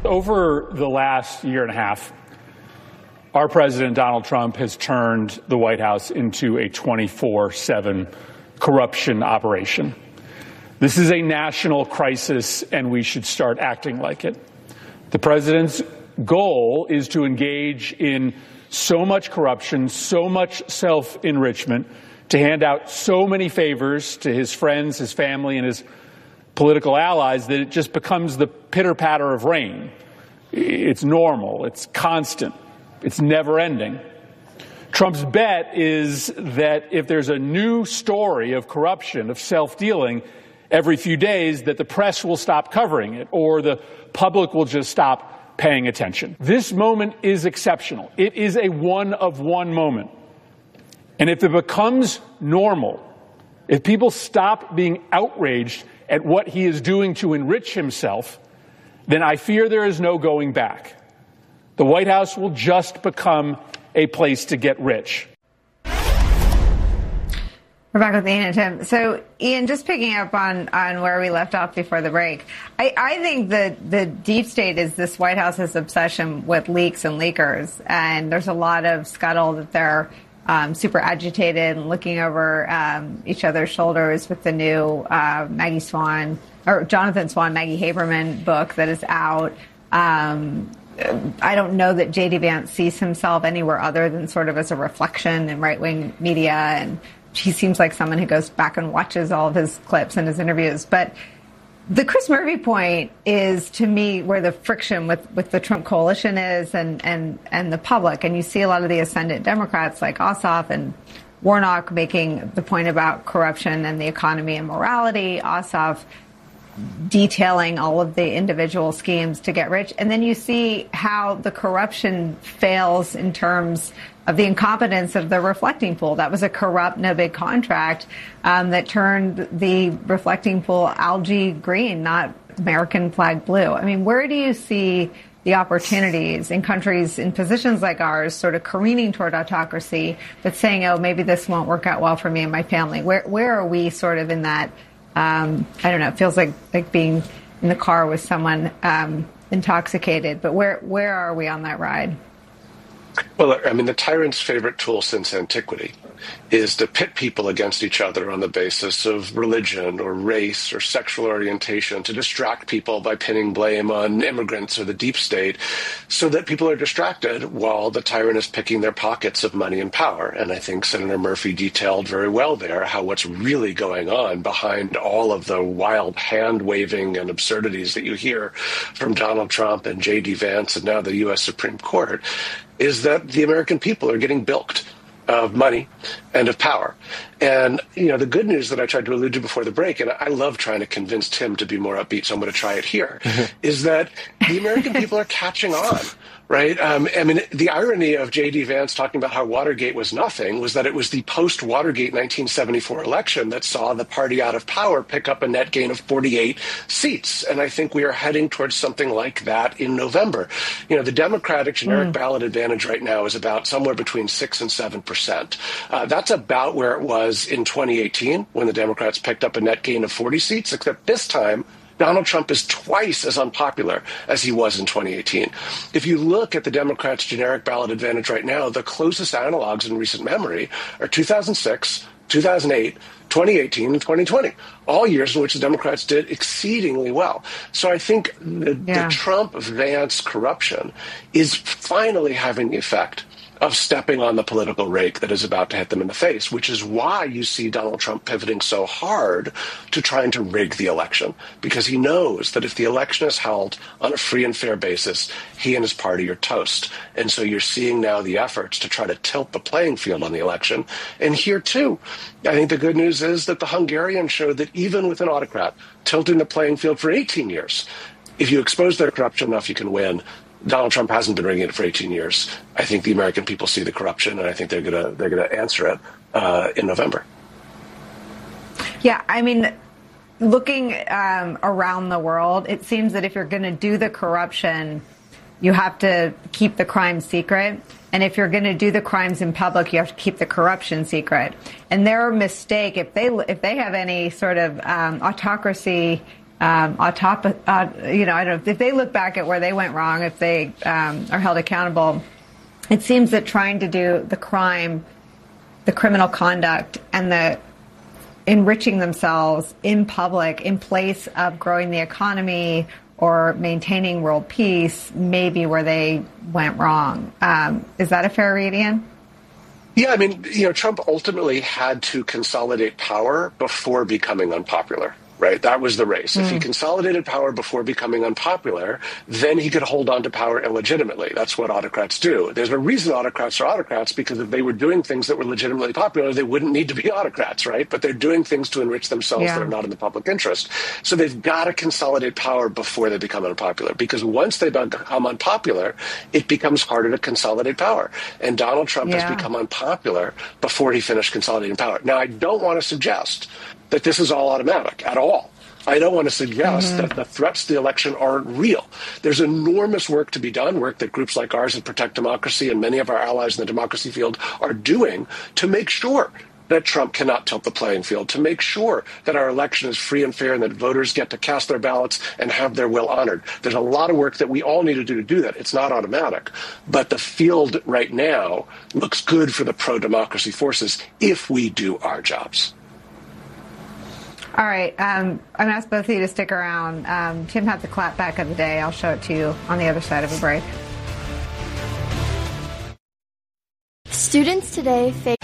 Over the last year and a half, our president, Donald Trump, has turned the White House into a 24/7 corruption operation. This is a national crisis, and we should start acting like it. The president's goal is to engage in so much corruption, so much self-enrichment, to hand out so many favors to his friends, his family, and his political allies that it just becomes the pitter-patter of rain. It's normal, it's constant, it's never-ending. Trump's bet is that if there's a new story of corruption, of self-dealing, every few days, that the press will stop covering it, or the public will just stop paying attention. This moment is exceptional. It is a one-of-one moment. And if it becomes normal, if people stop being outraged at what he is doing to enrich himself, then I fear there is no going back. The White House will just become a place to get rich. We're back with Ian and Tim. So, Ian, just picking up on where we left off before the break, I think that the deep state is this White House's obsession with leaks and leakers. And there's a lot of scuttle that they're super agitated and looking over each other's shoulders with the new Jonathan Swan, Maggie Haberman book that is out. I don't know that J.D. Vance sees himself anywhere other than sort of as a reflection in right-wing media, and he seems like someone who goes back and watches all of his clips and his interviews. But the Chris Murphy point is, to me, where the friction with the Trump coalition is and the public. And you see a lot of the ascendant Democrats like Ossoff and Warnock making the point about corruption and the economy and morality. Ossoff detailing all of the individual schemes to get rich. And then you see how the corruption fails in terms of the incompetence of the reflecting pool. That was a corrupt, no bid contract that turned the reflecting pool algae green, not American flag blue. I mean, where do you see the opportunities in countries in positions like ours sort of careening toward autocracy, but saying, oh, maybe this won't work out well for me and my family? Where are we sort of in that? I don't know. It feels like being in the car with someone intoxicated. But where are we on that ride? Well, I mean, the tyrant's favorite tool since antiquity is to pit people against each other on the basis of religion or race or sexual orientation, to distract people by pinning blame on immigrants or the deep state so that people are distracted while the tyrant is picking their pockets of money and power. And I think Senator Murphy detailed very well there how what's really going on behind all of the wild hand-waving and absurdities that you hear from Donald Trump and J.D. Vance and now the U.S. Supreme Court is that the American people are getting bilked of money and of power. And, you know, the good news that I tried to allude to before the break, and I love trying to convince Tim to be more upbeat, so I'm going to try it here, is that the American people are catching on. Right. I mean, the irony of J.D. Vance talking about how Watergate was nothing was that it was the post-Watergate 1974 election that saw the party out of power pick up a net gain of 48 seats. And I think we are heading towards something like that in November. You know, the Democratic generic ballot advantage right now is about somewhere between 6 and 7%. That's about where it was in 2018 when the Democrats picked up a net gain of 40 seats, except this time Donald Trump is twice as unpopular as he was in 2018. If you look at the Democrats' generic ballot advantage right now, the closest analogs in recent memory are 2006, 2008, 2018, and 2020, all years in which the Democrats did exceedingly well. So I think the Trump-Vance corruption is finally having the effect of stepping on the political rake that is about to hit them in the face, which is why you see Donald Trump pivoting so hard to trying to rig the election, because he knows that if the election is held on a free and fair basis, he and his party are toast. And so you're seeing now the efforts to try to tilt the playing field on the election. And here, too, I think the good news is that the Hungarians showed that even with an autocrat tilting the playing field for 18 years, if you expose their corruption enough, you can win. Donald Trump hasn't been rigging it for 18 years. I think the American people see the corruption, and I think they're gonna answer it in November. Yeah, I mean, looking around the world, it seems that if you're going to do the corruption, you have to keep the crime secret. And if you're going to do the crimes in public, you have to keep the corruption secret. And their mistake, if they have any sort of autocracy I don't know if they look back at where they went wrong, if they are held accountable. It seems that trying to do the crime, the criminal conduct, and the enriching themselves in public in place of growing the economy or maintaining world peace may be where they went wrong. Is that a fair read, Ian? Yeah, I mean, Trump ultimately had to consolidate power before becoming unpopular. Right? That was the race. If he consolidated power before becoming unpopular, then he could hold on to power illegitimately. That's what autocrats do. There's a reason autocrats are autocrats, because if they were doing things that were legitimately popular, they wouldn't need to be autocrats, right? But they're doing things to enrich themselves that are not in the public interest. So they've got to consolidate power before they become unpopular, because once they become unpopular, it becomes harder to consolidate power. And Donald Trump has become unpopular before he finished consolidating power. Now, I don't want to suggest that this is all automatic at all. I don't want to suggest that the threats to the election aren't real. There's enormous work to be done, work that groups like ours at Protect Democracy and many of our allies in the democracy field are doing to make sure that Trump cannot tilt the playing field, to make sure that our election is free and fair and that voters get to cast their ballots and have their will honored. There's a lot of work that we all need to do that. It's not automatic. But the field right now looks good for the pro-democracy forces if we do our jobs. All right. I'm going to ask both of you to stick around. Tim had the clapback of the day. I'll show it to you on the other side of a break. Students today face